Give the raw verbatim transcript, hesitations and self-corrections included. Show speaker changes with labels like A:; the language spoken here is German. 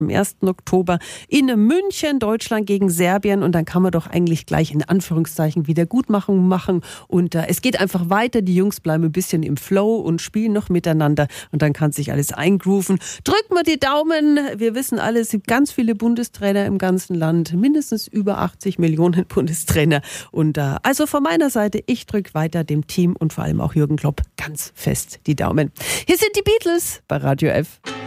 A: am ersten Oktober in München, Deutschland gegen Serbien. Und dann kann man doch eigentlich gleich in Anführungszeichen Wiedergutmachung machen. Und äh, es geht einfach weiter. Die Jungs bleiben ein bisschen im Flow und spielen noch miteinander. Und dann kann sich alles eingrooven. Drückt mal die Daumen. Wir wissen alle, es gibt ganz viele Bundestrainer im ganzen Land. Mindestens über achtzig Millionen Bundestrainer. Und äh, also von meiner Seite, ich drücke weiter dem Team und vor allem auch Jürgen Klopp ganz fest die Daumen. Hier sind die Beatles bei Radio F.